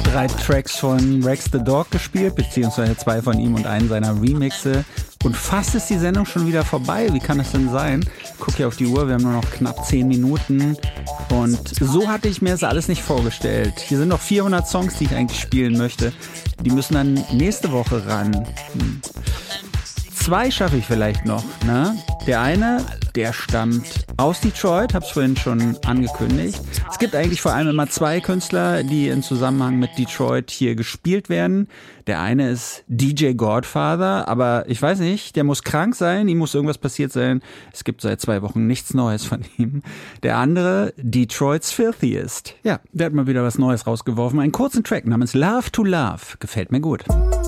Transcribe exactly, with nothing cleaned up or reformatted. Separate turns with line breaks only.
drei Tracks von Rex the Dog gespielt, beziehungsweise zwei von ihm und einen seiner Remixe. Und fast ist die Sendung schon wieder vorbei. Wie kann das denn sein? Guck hier auf die Uhr, wir haben nur noch knapp zehn Minuten. Und so hatte ich mir das alles nicht vorgestellt. Hier sind noch vierhundert Songs, die ich eigentlich spielen möchte. Die müssen dann nächste Woche ran. Hm. Zwei schaffe ich vielleicht noch, ne? Der eine, der stammt aus Detroit, hab's vorhin schon angekündigt. Es gibt eigentlich vor allem immer zwei Künstler, die im Zusammenhang mit Detroit hier gespielt werden. Der eine ist D J Godfather, aber ich weiß nicht, der muss krank sein, ihm muss irgendwas passiert sein. Es gibt seit zwei Wochen nichts Neues von ihm. Der andere, Detroit's Filthiest. Ja, der hat mal wieder was Neues rausgeworfen. Einen kurzen Track namens Love to Love. Gefällt mir gut.